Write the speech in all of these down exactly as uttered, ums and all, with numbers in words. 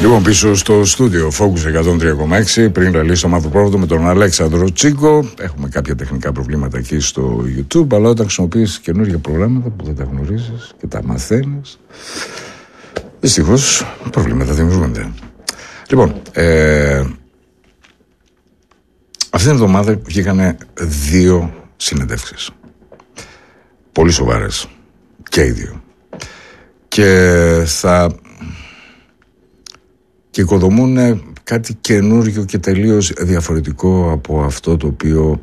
Λοιπόν, πίσω στο στούντιο Focus εκατόν τρία κόμμα έξι, πριν λαλήσει το μαύρο πρόβατο με τον Αλέξανδρο Τσίκο. Έχουμε κάποια τεχνικά προβλήματα εκεί στο YouTube, αλλά όταν χρησιμοποιείς καινούργια προγράμματα που δεν τα γνωρίζεις και τα μαθαίνεις, δυστυχώς προβλήματα δημιουργούνται. Λοιπόν, ε, αυτή την εβδομάδα βγήκανε δύο συνεντεύξεις. Πολύ σοβαρές. Και οι δύο. Και θα... και οικοδομούν κάτι καινούριο και τελείως διαφορετικό από αυτό το οποίο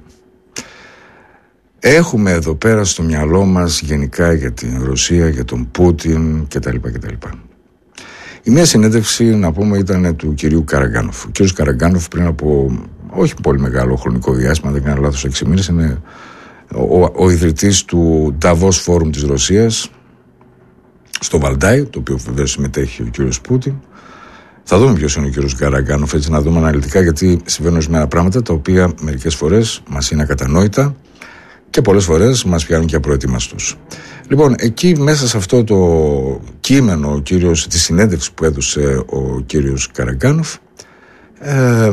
έχουμε εδώ πέρα στο μυαλό μας γενικά για την Ρωσία, για τον Πούτιν κτλ. κτλ. Η μία συνέντευξη, να πούμε, ήταν του κυρίου Καραγκάνοφ. Ο κύριος Καραγκάνοφ πριν από όχι πολύ μεγάλο χρονικό διάστημα, δεν κάνω λάθος, έξι μήνες, είναι ο, ο ιδρυτής του Davos Forum της Ρωσίας στο Βαλντάι, το οποίο βεβαίως συμμετέχει ο κύριος Πούτιν. Θα δούμε ποιος είναι ο κύριος Καραγκάνοφ, έτσι να δούμε αναλυτικά, γιατί συμβαίνουν ορισμένα πράγματα τα οποία μερικές φορές μας είναι ακατανόητα και πολλές φορές μας πιάνουν και απροετοίμαστος. Λοιπόν, εκεί μέσα σε αυτό το κείμενο ο κύριος, τη συνέντευξη που έδωσε ο κύριος Καραγκάνοφ, ε,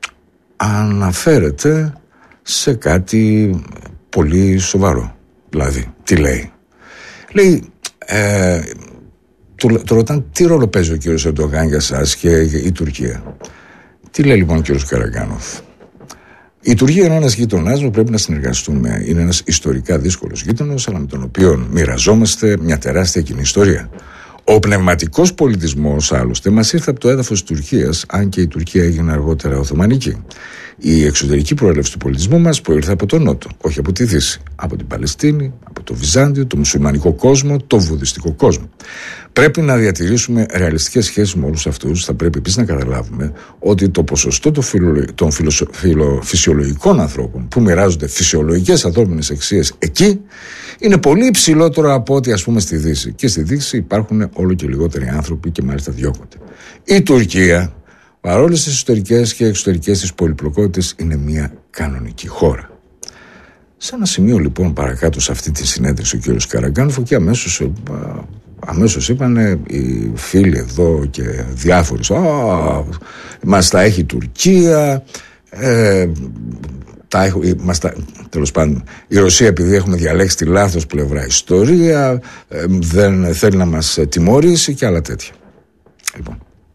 αναφέρεται σε κάτι πολύ σοβαρό. Δηλαδή, τι λέει. Λέει, ε, του, του ρωτάνε τι ρόλο παίζει ο κύριος Ερντογάν για σας και η Τουρκία. Τι λέει λοιπόν ο κύριος Καραγκάνοφ. Η Τουρκία είναι ένας γείτονάς που πρέπει να συνεργαστούμε. Είναι ένας ιστορικά δύσκολος γείτονας, αλλά με τον οποίο μοιραζόμαστε μια τεράστια κοινή ιστορία. Ο πνευματικός πολιτισμός, άλλωστε, μας ήρθε από το έδαφος της Τουρκίας, αν και η Τουρκία έγινε αργότερα Οθωμανική. Η εξωτερική προέλευση του πολιτισμού μας προήλθε από τον Νότο, όχι από τη Δύση. Από την Παλαιστίνη, από το Βυζάντιο, το μουσουλμανικό κόσμο, το βουδιστικό κόσμο. Πρέπει να διατηρήσουμε ρεαλιστικές σχέσεις με όλους αυτούς. Θα πρέπει επίσης να καταλάβουμε ότι το ποσοστό των, φιλο, των φιλοσο, φιλο, φυσιολογικών ανθρώπων που μοιράζονται φυσιολογικές ανθρώπινες αξίες εκεί είναι πολύ υψηλότερο από ό,τι, ας πούμε, στη Δύση. Και στη Δύση υπάρχουν όλο και λιγότεροι άνθρωποι και μάλιστα διώκονται. Η Τουρκία, παρόλες τις ιστορικές και εξωτερικές της πολυπλοκότητες, είναι μια κανονική χώρα. Σε ένα σημείο λοιπόν παρακάτω σε αυτή τη συνέντευξη ο κύριος Καραγκάνοφ, και αμέσως, αμέσως είπανε οι φίλοι εδώ και διάφοροι, «Α, μας τα έχει η Τουρκία, ε, τα έχω, μας τα, τέλος πάντων, η Ρωσία, επειδή έχουμε διαλέξει τη λάθος πλευρά ιστορία, ε, δεν θέλει να μας τιμωρήσει» και άλλα τέτοια. Λοιπόν,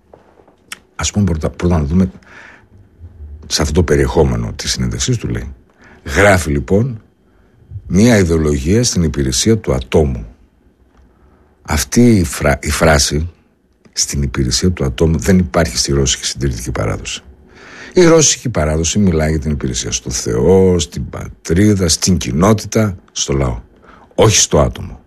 ας πούμε πρώτα, πρώτα να δούμε σε αυτό το περιεχόμενο της συνέντευξής του. Λέει, γράφει λοιπόν μια ιδεολογία στην υπηρεσία του ατόμου. Αυτή η, φρα, η φράση στην υπηρεσία του ατόμου δεν υπάρχει στη ρώσικη συντηρητική παράδοση. Η ρώσικη παράδοση μιλάει για την υπηρεσία στο Θεό, στην πατρίδα, στην κοινότητα, στο λαό, όχι στο άτομο.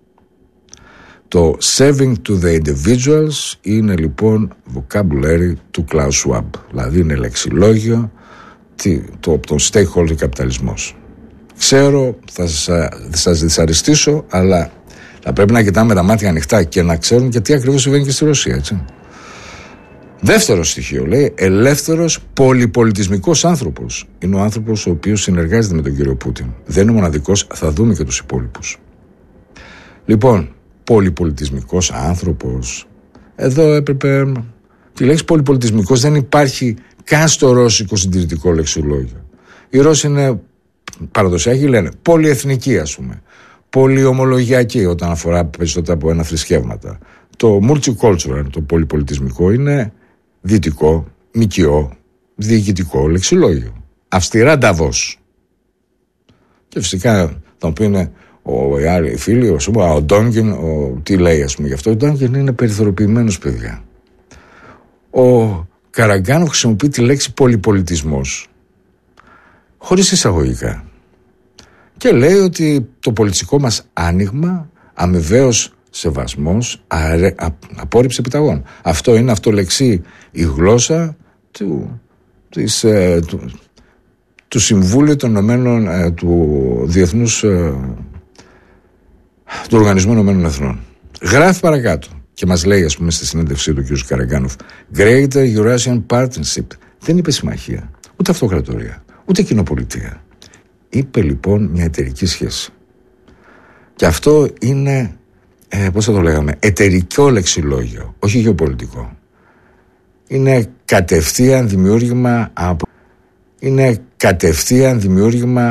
Το saving to the individuals είναι λοιπόν vocabulary του Klaus Schwab, δηλαδή είναι λεξιλόγιο το, το stakeholder καπιταλισμός. Ξέρω, θα σας, σας δυσαρεστήσω, αλλά θα πρέπει να κοιτάμε τα μάτια ανοιχτά και να ξέρουν και τι ακριβώς συμβαίνει και στη Ρωσία, έτσι. Δεύτερο στοιχείο, λέει, ελεύθερος πολυπολιτισμικός άνθρωπος. Είναι ο άνθρωπος ο οποίος συνεργάζεται με τον κύριο Πούτιν. Δεν είναι μοναδικός, θα δούμε και τους υπόλοιπους. Λοιπόν, πολυπολιτισμικός άνθρωπος. Εδώ έπρεπε... Τη λέξη πολυπολιτισμικός δεν υπάρχει καν στο ρώσικο συντηρητικό λεξιλόγιο. Οι Ρώσοι είναι παραδοσιακοί, λένε πολυεθνικοί, ας πούμε. Πολυομολογιακοί όταν αφορά περισσότερα από ένα θρησκεύματα. Το multicultural, το πολυπολιτισμικό, είναι δυτικό, μικιό, διοικητικό λεξιλόγιο. Αυστηρά Davos. Και φυσικά θα μου πούνε ο, οι άλλοι φίλοι, ο, ο Ντόνγκιν, ο, τι λέει ας πούμε γι' αυτό. Ο Ντόνγκιν είναι περιθωριοποιημένος, παιδιά. Ο Καραγκάνοφ χρησιμοποιεί τη λέξη πολυπολιτισμός χωρίς εισαγωγικά και λέει ότι το πολιτικό μας άνοιγμα, αμοιβαίος σεβασμός, αρε, α, απόρριψη επιταγών. Αυτό είναι αυτολεξή η γλώσσα του, της, ε, του, του Συμβούλου των Ηνωμένων, ε, του Διεθνούς ε, του Οργανισμού Ηνωμένων Εθνών. Γράφει παρακάτω και μας λέει, ας πούμε, στη συνέντευξή του κ. Καραγκάνοφ, Greater Eurasian Partnership. Δεν είπε συμμαχία, ούτε αυτοκρατορία, ούτε κοινοπολιτεία. Είπε λοιπόν μια εταιρική σχέση. Και αυτό είναι, ε, πώς θα το λέγαμε, εταιρικό λεξιλόγιο, όχι γεωπολιτικό. είναι κατευθείαν δημιούργημα από... είναι κατευθείαν δημιούργημα